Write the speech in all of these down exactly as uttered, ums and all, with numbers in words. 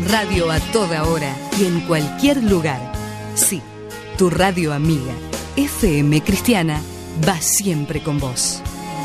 Radio a toda hora y en cualquier lugar. Sí, tu radio amiga, F M Cristiana, va siempre con vos.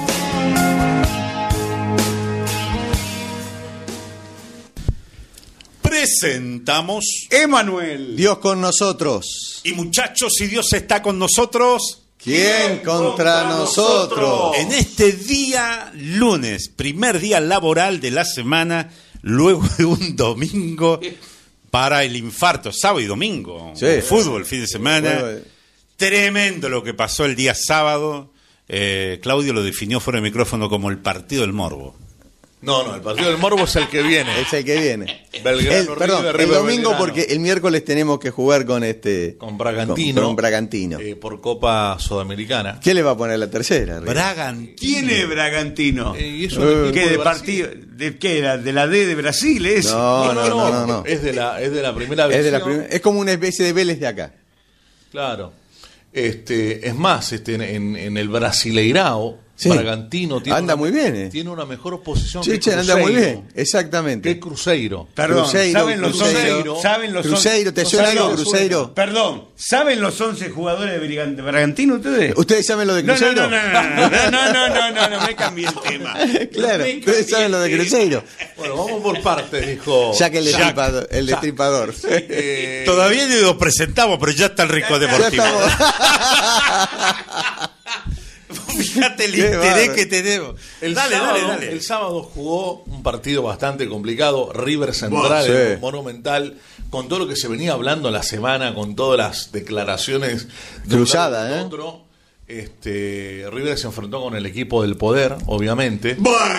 Presentamos Emanuel, Dios con nosotros. Y muchachos, si Dios está con nosotros, ¿quién contra nosotros? En este día lunes, primer día laboral de la semana, luego de un domingo para el infarto, sábado y domingo, Sí. fútbol, fin de semana. Bueno, Tremendo lo que pasó el día sábado. Eh, Claudio lo definió fuera de micrófono como el partido del morbo. No, no, el partido del morbo es el que viene. Es el que viene. Belgrano, El, perdón, River, el River, domingo Belgrano. porque el miércoles tenemos que jugar con este Con Bragantino. Con, con Bragantino. Eh, por Copa Sudamericana. ¿Qué le va a poner la tercera? River? Bragantino. ¿Quién es Bragantino? Eh, y es un Eh, equipo ¿Qué de Brasil. partido? ¿De qué era? ¿De la D de Brasil es? No, no, no, no, no. Es de la, es de la primera Es, de la división. prim- es como una especie de Vélez de acá. Claro. Este, es más, este, en, en, en el Brasileirao, Sí. Bragantino tiene Anda una, muy bien, eh. tiene una mejor posición Sí, que che, anda muy Cruzeiro. bien. Exactamente. Que Cruzeiro. Perdón, Cruzeiro, ¿saben los Cruzeiro, once? ¿Saben los Cruzeiro, ¿te suena Perdón, algo, Cruzeiro? Perdón, ¿saben los once jugadores de Brigan- de Bragantino ustedes? ¿Ustedes saben lo de No, no, Cruzeiro? no, no, no, no, no, no, no, no, no me cambié el tema. Claro, Me ustedes cambié saben lo de el tema. Cruzeiro. Bueno, vamos por partes, dijo. Ya que el Jack. destripador. El Jack. destripador. Eh, Todavía ni lo presentamos, pero ya está el rico Ya deportivo. estamos. Fíjate el Qué interés bárbaro. que tenemos. El, dale, sábado, dale, dale. el sábado jugó un partido bastante complicado, River Central, Sí. en el Monumental, con todo lo que se venía hablando la semana, con todas las declaraciones de un Cruzada, lado y del ¿eh? otro. Este, River se enfrentó con el equipo del poder, obviamente,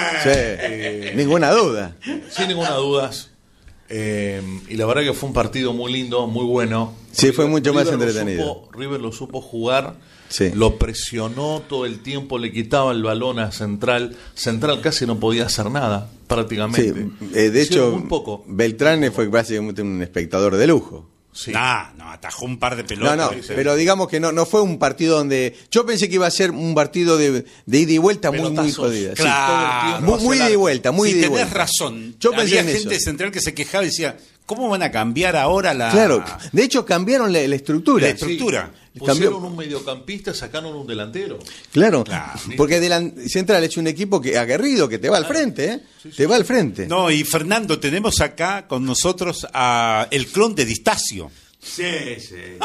Sí. Ninguna duda. sin ninguna duda. Eh, y la verdad que fue un partido muy lindo, muy bueno. Sí, fue mucho más River lo entretenido. supo- River lo supo jugar. Sí. Lo presionó todo el tiempo, le quitaba el balón a Central. Central casi no podía hacer nada, Sí, prácticamente. eh, de Hicieron hecho, muy poco. Beltrán fue básicamente un espectador de lujo. Sí. Nah, no, atajó un par de No, pelotas. no, ¿viste? pero digamos que no, no fue un partido donde. Yo pensé que iba a ser un partido de, de ida y vuelta muy, muy Pelotazos. jodida. Sí. Claro. Todo el tiempo Muy, muy hacia de el vuelta, muy si de tenés vuelta. razón. Yo pensé Había en gente eso. de Central que se quejaba y decía, ¿cómo van a cambiar ahora la, Claro, de hecho cambiaron la, la estructura. la estructura? Pusieron Cambió. un mediocampista, sacaron un delantero. Claro, Claro. porque delan- Central es un equipo que aguerrido, que te va al frente, ¿eh? Te va al frente. No, y Fernando, tenemos acá con nosotros a el clon de Distacio. Sí, sí, sí.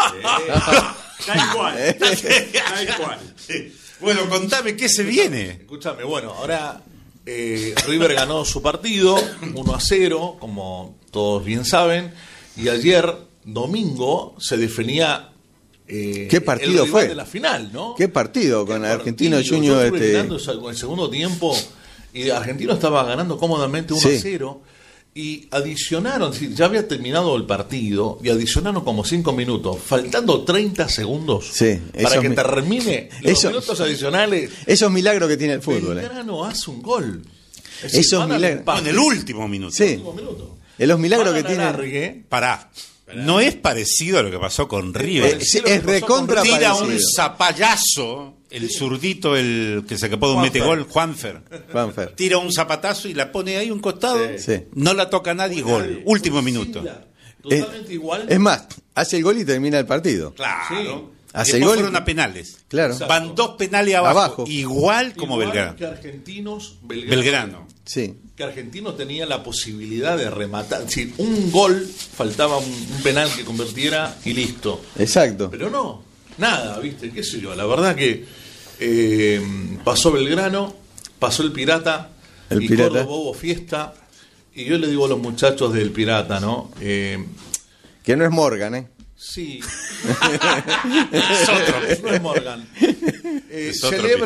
Tal cual, tal cual. Bueno, contame qué se viene. Escúchame, bueno, ahora eh, River ganó su partido uno a cero, como todos bien saben, y ayer, domingo, se definía eh, ¿Qué partido el rival fue? de la final, ¿no? Qué partido con Qué Argentino partido. Junior. Yo estuve Este... mirando esa- en el segundo tiempo y Argentino estaba ganando cómodamente uno Sí. a cero y adicionaron, sí, ya había terminado el partido y adicionaron como cinco minutos, faltando treinta segundos Sí, para esos que mi- termine los eso- minutos adicionales. Esos milagros que tiene el fútbol. ¿eh? Belgrano hace un gol. Es Esos van al milagros. empate. En el último minuto. Sí, Último minuto. en los milagros Van que al tiene. alargue. Pará. No es parecido a lo que pasó con River. Es, es recontra Tira parecido. un zapallazo, el zurdito, el que se escapó de un Juanfer. metegol, Juanfer. Juanfer. Tira un zapatazo y la pone ahí un costado. Sí. No la toca nadie, gol. Último minuto. Totalmente igual. Es más, hace el gol y termina el partido. Claro. Hace Después el gol y- fueron a penales. Claro. Van dos penales abajo, Abajo. igual como Igual Belgrano. que Argentinos, Belgrano. Belgrano. Sí. Que Argentino tenía la posibilidad de rematar. Es decir, un gol, faltaba un, un penal que convirtiera y listo. Exacto. Pero no, nada, ¿viste? ¿Qué sé yo? La verdad que eh, pasó Belgrano, pasó el Pirata, El y Pirata. Córdoba hubo fiesta. Y yo le digo a los muchachos del Pirata, ¿no? Eh, Que no es Morgan, ¿eh? sí. Es otro. No es Morgan. Eh, Es otro celebra